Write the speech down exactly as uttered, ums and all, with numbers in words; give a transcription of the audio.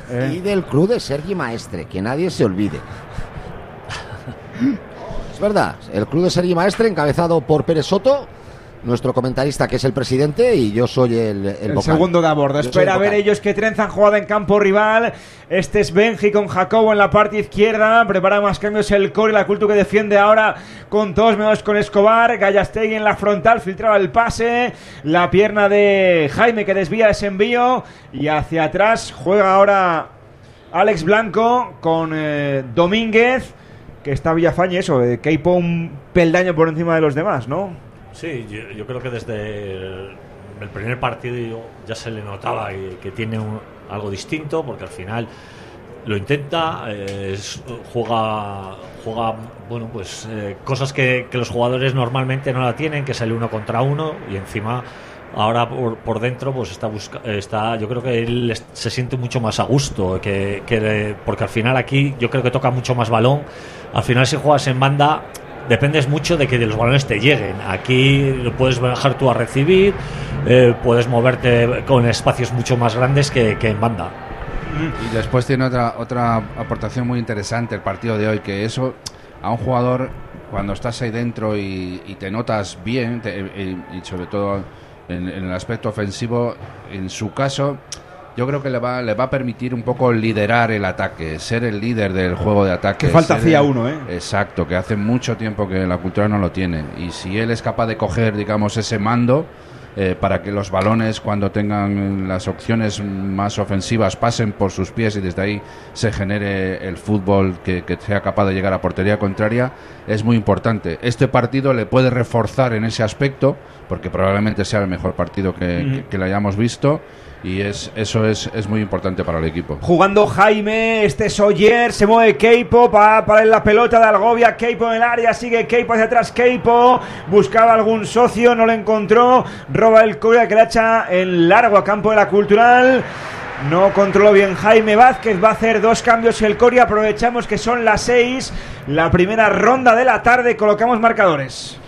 ¿Eh? Y del club de Sergi Maestre, que nadie se olvide. Es verdad, el club de Sergi Maestre, encabezado por Pérez Soto, nuestro comentarista, que es el presidente, y yo soy el, el, el vocal. segundo de a bordo. Espera a ver ellos que trenzan jugada en campo rival. Este es Benji con Jacobo en la parte izquierda. Prepara más cambios el Core, la Cultu que defiende ahora con todos menos con Escobar. Gallastegui en la frontal, filtraba el pase. La pierna de Jaime que desvía ese envío. Y hacia atrás juega ahora Alex Blanco con eh, Domínguez, que está Villafañe, eso, eh, Keipo un peldaño por encima de los demás, ¿no? Sí, yo, yo creo que desde el, el primer partido ya se le notaba que, que tiene un, algo distinto, porque al final lo intenta, eh, es, juega, juega, bueno, pues eh, cosas que, que los jugadores normalmente no la tienen, que sale uno contra uno, y encima ahora por, por dentro pues está busca, está yo creo que él se siente mucho más a gusto, que, que porque al final aquí yo creo que toca mucho más balón. Al final, si juegas en banda, dependes mucho de que los balones te lleguen. Aquí puedes bajar tú a recibir, eh, puedes moverte con espacios mucho más grandes que, que en banda. Y después tiene otra otra aportación muy interesante el partido de hoy, que eso a un jugador, cuando estás ahí dentro y, y te notas bien, te, y, y sobre todo en, en el aspecto ofensivo, en su caso, yo creo que le va, le va a permitir un poco liderar el ataque, ser el líder del juego de ataque. Que falta hacía el, uno, ¿eh? Exacto, que hace mucho tiempo que la Cultural no lo tiene. Y si él es capaz de coger, digamos, ese mando eh, para que los balones, cuando tengan las opciones más ofensivas, pasen por sus pies y desde ahí se genere el fútbol que, que sea capaz de llegar a portería contraria, es muy importante. Este partido le puede reforzar en ese aspecto, porque probablemente sea el mejor partido que, mm. que, que le hayamos visto. Y es, eso es, es muy importante para el equipo. Jugando Jaime, este es Oyer, se mueve Keipo para, para la pelota de Algovia, Keipo en el área, sigue Keipo hacia atrás, Keipo buscaba algún socio, no lo encontró, roba el Corea que la echa en largo a campo de la Cultural. No controló bien Jaime Vázquez, va a hacer dos cambios el Corea. Aprovechamos que son las seis, la primera ronda de la tarde, colocamos marcadores.